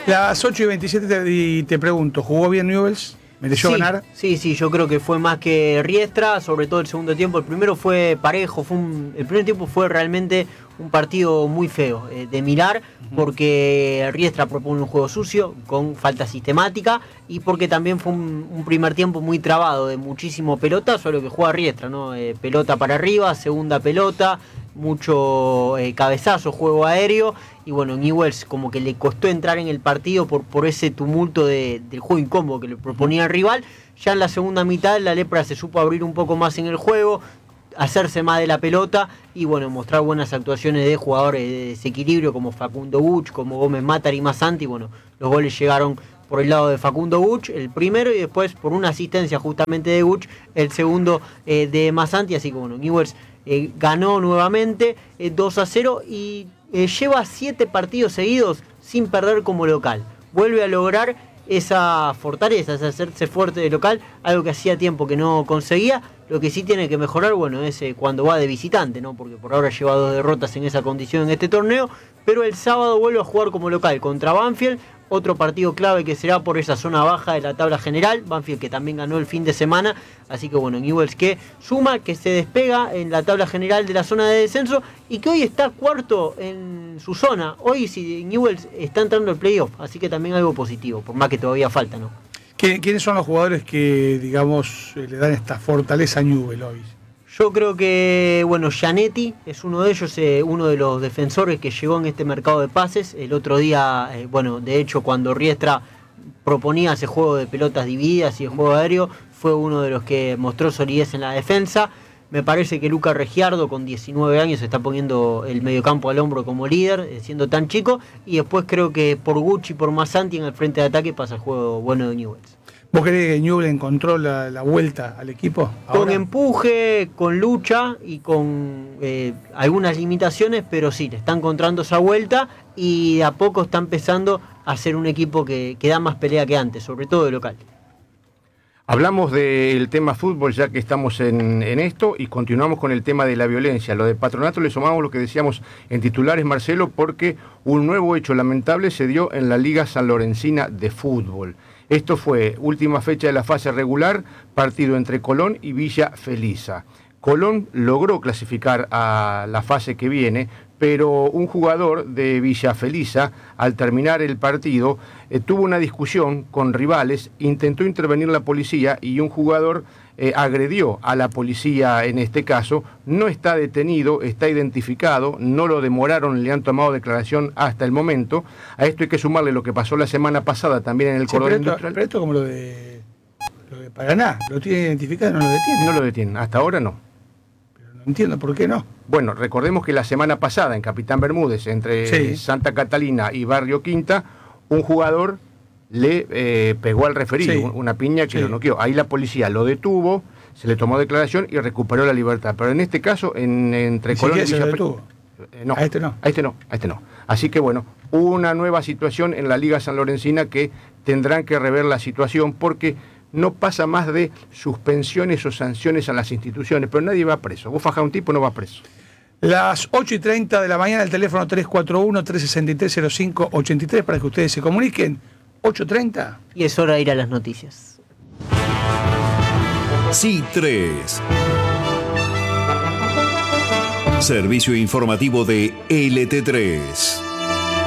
Las 8:27 te pregunto, ¿jugó bien Newell's? ¿Mereció ganar? Sí, yo creo que fue más que Riestra, sobre todo el segundo tiempo. El primero fue parejo, el primer tiempo fue realmente un partido muy feo de mirar, porque Riestra propone un juego sucio, con falta sistemática, y porque también fue un primer tiempo muy trabado, de muchísimo pelota, solo que juega Riestra, ¿no? Pelota para arriba, segunda pelota, mucho cabezazo, juego aéreo, y bueno, Newell's como que le costó entrar en el partido por ese tumulto del juego incómodo que le proponía el rival. Ya en la segunda mitad la Lepra se supo abrir un poco más en el juego, hacerse más de la pelota y bueno, mostrar buenas actuaciones de jugadores de desequilibrio como Facundo Buch, como Gómez Matar y Masanti. Bueno, los goles llegaron por el lado de Facundo Buch, el primero, y después por una asistencia justamente de Buch, el segundo de Masanti. Así que bueno, Newell's ganó nuevamente 2-0 y lleva 7 partidos seguidos sin perder como local. Vuelve a lograr esa fortaleza, ese hacerse fuerte de local, algo que hacía tiempo que no conseguía. Lo que sí tiene que mejorar, bueno, es cuando va de visitante, ¿no? Porque por ahora lleva 2 derrotas en esa condición en este torneo, pero el sábado vuelve a jugar como local contra Banfield, otro partido clave que será por esa zona baja de la tabla general. Banfield que también ganó el fin de semana, así que bueno, Newell's que suma, que se despega en la tabla general de la zona de descenso y que hoy está cuarto en su zona. Hoy si Newell's está entrando al playoff, así que también algo positivo, por más que todavía falta, ¿no? ¿Quiénes son los jugadores que, digamos, le dan esta fortaleza a Newell's hoy? Yo creo que, bueno, Gianetti es uno de ellos, uno de los defensores que llegó en este mercado de pases. El otro día, bueno, de hecho, cuando Riestra proponía ese juego de pelotas divididas y el juego aéreo, fue uno de los que mostró solidez en la defensa. Me parece que Luca Regiardo, con 19 años, está poniendo el mediocampo al hombro como líder, siendo tan chico. Y después creo que por Gucci y por Masanti en el frente de ataque pasa el juego bueno de Newell's. ¿Vos creés que Newell's encontró la vuelta al equipo ahora? Con empuje, con lucha y con algunas limitaciones, pero sí, le está encontrando esa vuelta y de a poco está empezando a ser un equipo que da más pelea que antes, sobre todo de local. Hablamos del tema fútbol ya que estamos en esto y continuamos con el tema de la violencia. Lo de Patronato le sumamos lo que decíamos en titulares, Marcelo, porque un nuevo hecho lamentable se dio en la Liga Sanlorencina de Fútbol. Esto fue última fecha de la fase regular, partido entre Colón y Villa Felisa. Colón logró clasificar a la fase que viene, pero un jugador de Villa Felisa, al terminar el partido, tuvo una discusión con rivales, intentó intervenir la policía y un jugador agredió a la policía en este caso. No está detenido, está identificado, no lo demoraron, le han tomado declaración hasta el momento. A esto hay que sumarle lo que pasó la semana pasada también en el cordón industrial. Pero esto como lo de Paraná, ¿lo tienen identificado y no lo detienen? No lo detienen, hasta ahora no. Pero no entiendo por qué no. Bueno, recordemos que la semana pasada en Capitán Bermúdez, entre Santa Catalina y Barrio Quinta, un jugador le pegó al referido, una piña que lo noqueó. Ahí la policía lo detuvo, se le tomó declaración y recuperó la libertad. Pero en este caso, entre Colón y Villa Felisa, no, a este no. Así que bueno, una nueva situación en la Liga Sanlorencina que tendrán que rever la situación porque no pasa más de suspensiones o sanciones a las instituciones, pero nadie va preso. Vos fajás a un tipo, no va preso. Las 8:30 de la mañana, el teléfono 341-363-0583 para que ustedes se comuniquen. 8:30. Y es hora de ir a las noticias. C3. Servicio informativo de LT3.